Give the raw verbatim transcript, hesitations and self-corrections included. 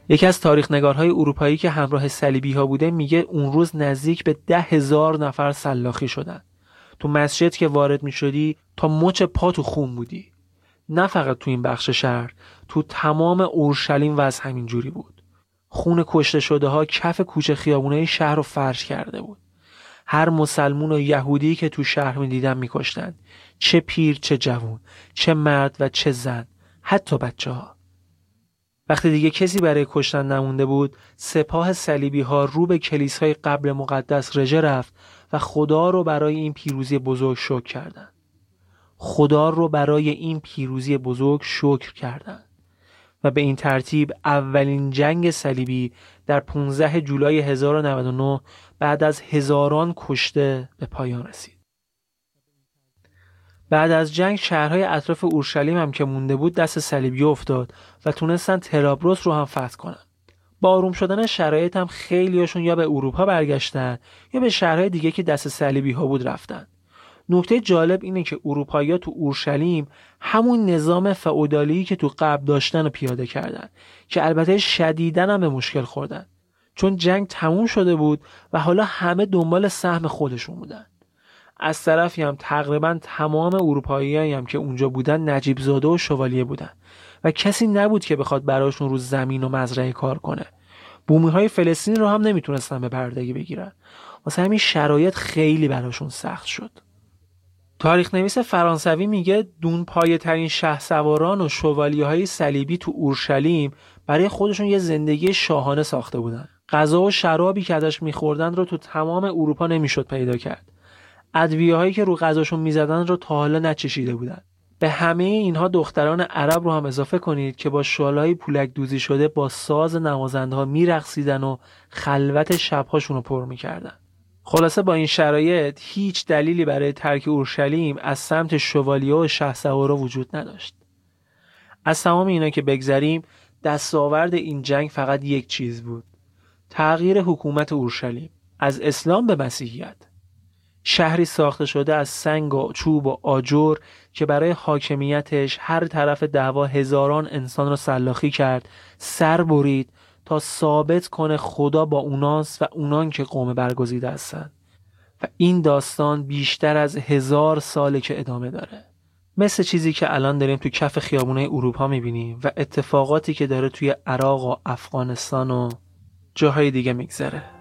یکی از تاریخ نگارهای اروپایی که همراه صلیبی ها بوده میگه اون روز نزدیک به ده هزار نفر سلاخی شدن. تو مسجد که وارد میشدی تا مچ پا تو خون بودی. نه فقط تو این بخش شهر، تو تمام اورشلیم وضع همین جوری بود. خون کشته شده ها کف کوچه خیابونه شهر رو فرش کرده بود. هر مسلمون و یهودی که تو شهر میدیدن میکشتن، چه پیر چه جوون، چه مرد و چه زن، حتی بچه ها. وقتی دیگه کسی برای کشتن نمونده بود، سپاه صلیبی ها رو به کلیسای قبر مقدس رژه رفت و خدا رو برای این پیروزی بزرگ شکر کردن. خدا رو برای این پیروزی بزرگ شکر کردن و به این ترتیب اولین جنگ صلیبی در پانزده جولای هزار و نود و نه بعد از هزاران کشته به پایان رسید. بعد از جنگ شهرهای اطراف اورشلیم هم که مونده بود دست صلیبی افتاد و تونستن طرابلس رو هم فتح کنن. با آروم شدن شرایط هم خیلیاشون یا به اروپا برگشتن یا به شهرهای دیگه که دست صلیبی ها بود رفتن. نکته جالب اینه که اروپایی‌ها تو اورشلیم همون نظام فئودالی که تو قبل داشتن رو پیاده کردن که البته شدیداً هم به مشکل خوردن، چون جنگ تموم شده بود و حالا همه دنبال سهم خودشون بودن. از طرفی هم تقریباً تمام اروپایی‌هایی هم که اونجا بودن نجیب زاده و شوالیه بودن و کسی نبود که بخواد براشون رو زمین و مزرعه کار کنه. بومی‌های فلسطین رو هم نمیتونستن به بردگی بگیرن. واسه همین شرایط خیلی براشون سخت شد. تاریخ نویس فرانسوی میگه دونپایه ترین شهسواران و شوالیه های صلیبی تو اورشلیم برای خودشون یه زندگی شاهانه ساخته بودن. غذا و شرابی که ازش میخوردن رو تو تمام اروپا نمیشد پیدا کرد. ادویه هایی که رو غذاشون میزدن رو تا حالا نچشیده بودن. به همه اینها دختران عرب رو هم اضافه کنید که با شالهای پولک دوزی شده با ساز نوازنده ها میرقصیدن و خلوت شبهاشون رو پر میکردن. خلاصه با این شرایط هیچ دلیلی برای ترک اورشلیم از سمت شوالیه و شهسوارا وجود نداشت. از تمام اینا که بگذریم، دستاورد این جنگ فقط یک چیز بود: تغییر حکومت اورشلیم از اسلام به مسیحیت. شهری ساخته شده از سنگ و چوب و آجر که برای حاکمیتش هر طرف دعوا هزاران انسان رو سلاخی کرد، سر برید تا ثابت کنه خدا با اوناست و اونان که قوم برگزیده هستن. و این داستان بیشتر از هزار ساله که ادامه داره، مثل چیزی که الان داریم تو کف خیابونای اروپا میبینیم و اتفاقاتی که داره توی عراق و افغانستان و جاهای دیگه میگذره.